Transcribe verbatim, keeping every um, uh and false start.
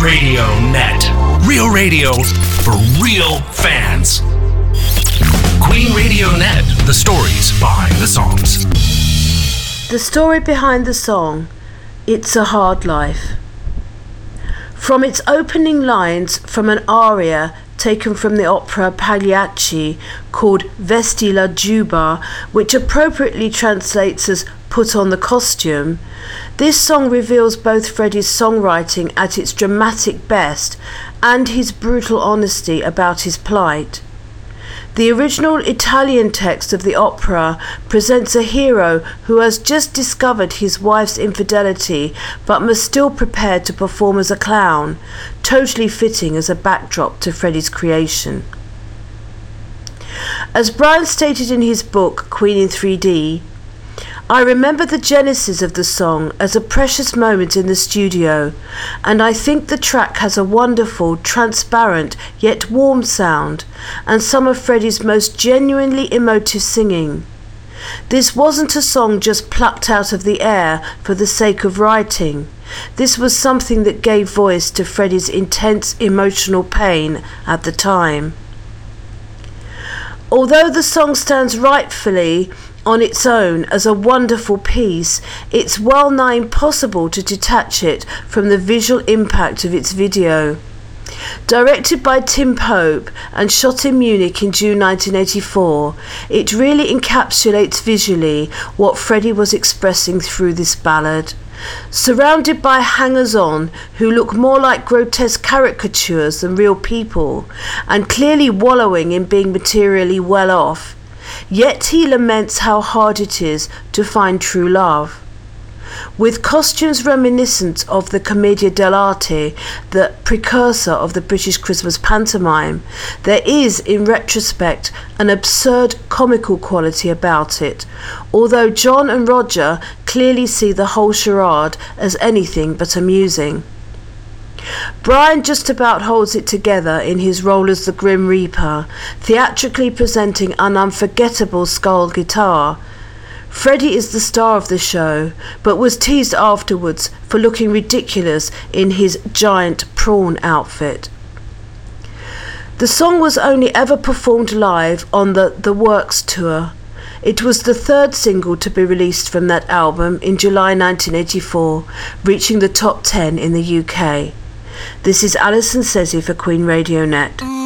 Radio Net. Real radio for real fans. Queen Radio Net. The stories behind the songs. The story behind the song, It's a Hard Life. From its opening lines from an aria taken from the opera Pagliacci called Vesti la Giubba, which appropriately translates as Put on the Costume, this song reveals both Freddie's songwriting at its dramatic best and his brutal honesty about his plight. The original Italian text of the opera presents a hero who has just discovered his wife's infidelity but must still prepare to perform as a clown, totally fitting as a backdrop to Freddie's creation. As Brian stated in his book, Queen in three D, I remember the genesis of the song as a precious moment in the studio, and I think the track has a wonderful, transparent, yet warm sound, and some of Freddie's most genuinely emotive singing. This wasn't a song just plucked out of the air for the sake of writing. This was something that gave voice to Freddie's intense emotional pain at the time. Although the song stands rightfully on its own as a wonderful piece, it's well nigh impossible to detach it from the visual impact of its video. Directed by Tim Pope and shot in Munich in June nineteen eighty-four, it really encapsulates visually what Freddie was expressing through this ballad. Surrounded by hangers-on who look more like grotesque caricatures than real people, and clearly wallowing in being materially well off, yet he laments how hard it is to find true love. With costumes reminiscent of the Commedia dell'arte, the precursor of the British Christmas pantomime, there is, in retrospect, an absurd comical quality about it, although John and Roger clearly see the whole charade as anything but amusing. Brian just about holds it together in his role as the Grim Reaper, theatrically presenting an unforgettable skull guitar. Freddie is the star of the show, but was teased afterwards for looking ridiculous in his giant prawn outfit. The song was only ever performed live on the The Works tour. It was the third single to be released from that album in July nineteen eighty-four, reaching the top ten in the U K. This is Alison Sezzi for Queen Radio Net.